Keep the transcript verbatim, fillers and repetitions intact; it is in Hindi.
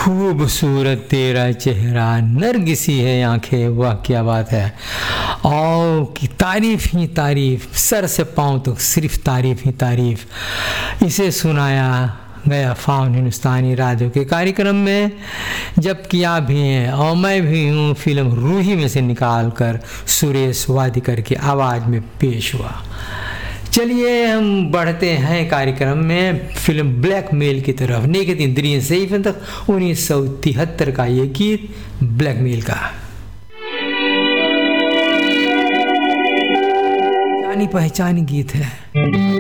खूबसूरत तेरा चेहरा, नरगिसी है आंखें, वाह क्या बात है। और की तारीफ ही तारीफ, सर से पाँव तक सिर्फ तारीफ ही तारीफ। इसे सुनाया गया फाउन हिंदुस्तानी राजों के कार्यक्रम में, जबकि आप भी हैं और मैं भी हूँ, फिल्म रूही में से निकाल कर सुरेश वाडकर की आवाज़ में पेश हुआ। चलिए हम बढ़ते हैं कार्यक्रम में फिल्म ब्लैकमेल की तरफ। नेकेद इंद्रियन से ही तक उन्नीस सौ तिहत्तर का ये गीत ब्लैकमेल का जानी पहचानी गीत है।